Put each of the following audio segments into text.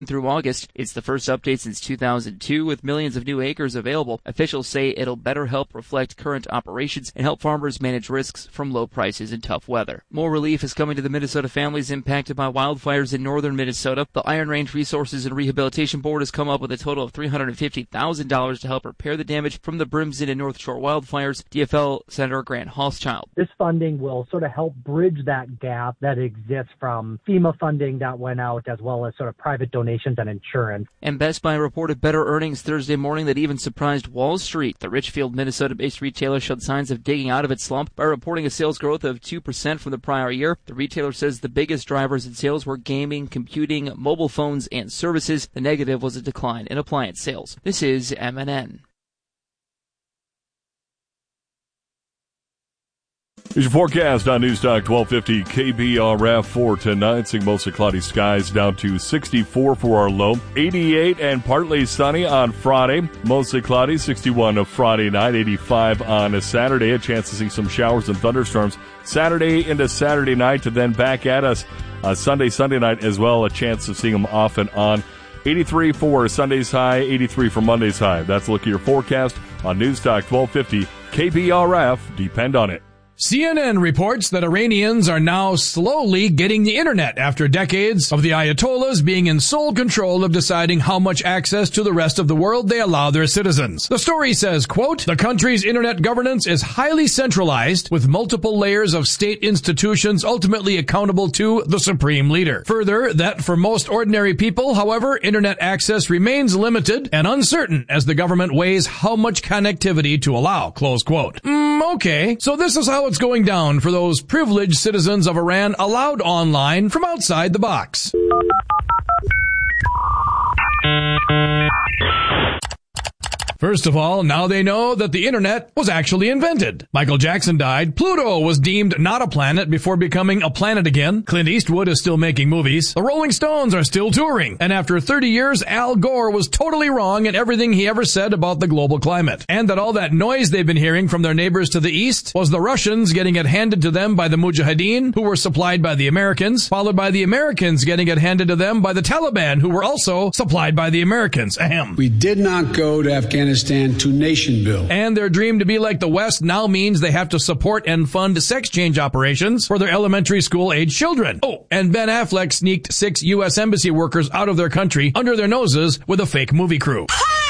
through August. It's the first update since 2002 with millions of new acres available. Officials say it'll better help reflect current operations and help farmers manage risks from low prices and tough weather. More relief is coming to the Minnesota families impacted by wildfires in northern Minnesota. The Iron Range Resources and Rehabilitation Board has come up with a total of $350,000 to help repair the damage from the Brimson and North Shore wildfires. DFL Senator Grant Hauschildt. This funding will sort of help bridge that gap that exists from FEMA funding that went out as well as sort of private donations and insurance. And Best Buy reported better earnings Thursday morning that even surprised Wall Street. The Richfield, Minnesota-based retailer showed signs of digging out of its slump by reporting a sales growth of 2% from the prior year. The retailer says the biggest drivers in sales were gaming, computing, mobile phones, and services. The negative was a decline in appliance sales. This is MNN. Here's your forecast on Newstalk 1250 KBRF for tonight. Seeing mostly cloudy skies down to 64 for our low. 88 and partly sunny on Friday. Mostly cloudy, 61 of Friday night. 85 on a Saturday. A chance to see some showers and thunderstorms Saturday into Saturday night, and then back at us Sunday night as well. A chance of seeing them off and on. 83 for Sunday's high, 83 for Monday's high. That's a look at your forecast on Newstalk 1250 KBRF. Depend on it. CNN reports that Iranians are now slowly getting the internet after decades of the Ayatollahs being in sole control of deciding how much access to the rest of the world they allow their citizens. The story says, quote, the country's internet governance is highly centralized with multiple layers of state institutions ultimately accountable to the supreme leader. Further, that for most ordinary people, however, internet access remains limited and uncertain as the government weighs how much connectivity to allow, close quote. Okay, so this is how it's going down for those privileged citizens of Iran allowed online from outside the box. First of all, now they know that the internet was actually invented. Michael Jackson died. Pluto was deemed not a planet before becoming a planet again. Clint Eastwood is still making movies. The Rolling Stones are still touring. And after 30 years, Al Gore was totally wrong in everything he ever said about the global climate. And that all that noise they've been hearing from their neighbors to the east was the Russians getting it handed to them by the Mujahideen, who were supplied by the Americans, followed by the Americans getting it handed to them by the Taliban, who were also supplied by the Americans. Ahem. We did not go to Afghanistan to nation build. And their dream to be like the West now means they have to support and fund sex change operations for their elementary school-age children. Oh, and Ben Affleck sneaked 6 U.S. Embassy workers out of their country under their noses with a fake movie crew.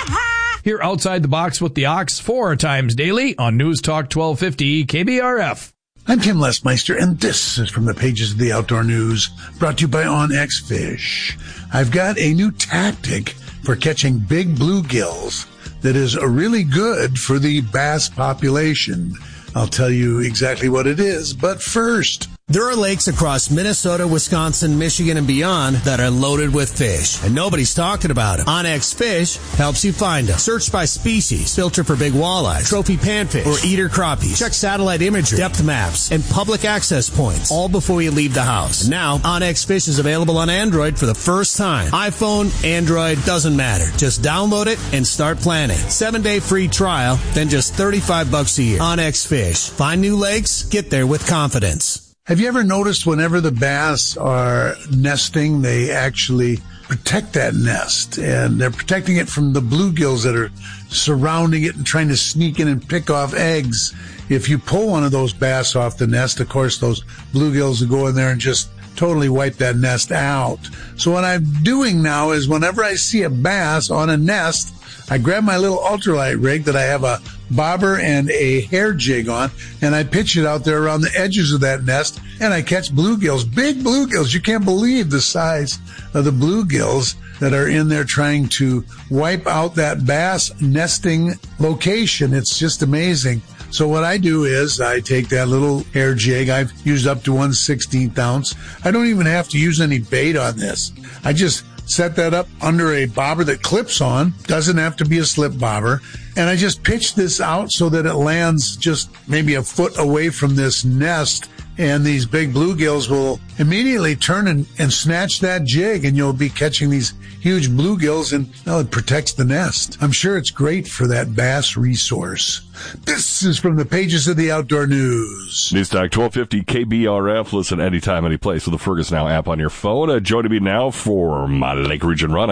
Here outside the box with the Ox 4 times daily on News Talk 1250 KBRF. I'm Tim Lesmeister, and this is from the pages of the Outdoor News, brought to you by OnX Fish. I've got a new tactic for catching big bluegills that is really good for the bass population. I'll tell you exactly what it is, but first, there are lakes across Minnesota, Wisconsin, Michigan, and beyond that are loaded with fish, and nobody's talking about them. OnX Fish helps you find them. Search by species, filter for big walleyes, trophy panfish, or eater crappies. Check satellite imagery, depth maps, and public access points, all before you leave the house. And now, OnX Fish is available on Android for the first time. iPhone, Android, doesn't matter. Just download it and start planning. 7-day free trial, then just $35 a year. OnX Fish. Find new lakes, get there with confidence. Have you ever noticed whenever the bass are nesting, they actually protect that nest, and they're protecting it from the bluegills that are surrounding it and trying to sneak in and pick off eggs. If you pull one of those bass off the nest, of course, those bluegills will go in there and just totally wipe that nest out. So what I'm doing now is whenever I see a bass on a nest, I grab my little ultralight rig that I have a bobber and a hair jig on, and I pitch it out there around the edges of that nest, and I catch bluegills, big bluegills. You can't believe the size of the bluegills that are in there trying to wipe out that bass nesting location. It's just amazing. So what I do is I take that little hair jig. I've used up to 1/16 ounce. I don't even have to use any bait on this. I just set that up under a bobber that clips on. Doesn't have to be a slip bobber. And I just pitch this out so that it lands just maybe a foot away from this nest. and these big bluegills will immediately turn and snatch that jig, and you'll be catching these huge bluegills, and it protects the nest. I'm sure it's great for that bass resource. This is from the pages of the Outdoor News. Newstalk 1250 KBRF. Listen anytime, any place with the Fergus Now app on your phone. Joining me now for my Lake Region Run.